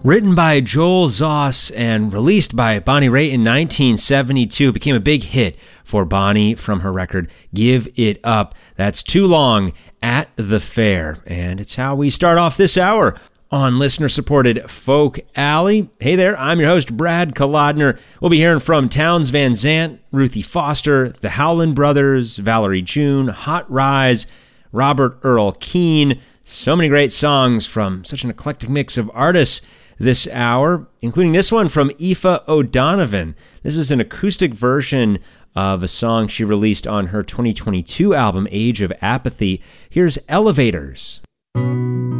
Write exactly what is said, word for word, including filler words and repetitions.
Written by Joel Zoss and released by Bonnie Raitt in nineteen seventy-two, it became a big hit for Bonnie from her record Give It Up. That's Too Long at the Fair. And it's how we start off this hour on listener-supported Folk Alley. Hey there, I'm your host, Brad Kolodner. We'll be hearing from Townes Van Zandt, Ruthie Foster, the Howland Brothers, Valerie June, Hot Rise, Robert Earl Keen. So many great songs from such an eclectic mix of artists this hour, including this one from Aoife O'Donovan. This is an acoustic version of a song she released on her twenty twenty-two album, Age of Apathy. Here's Elevators.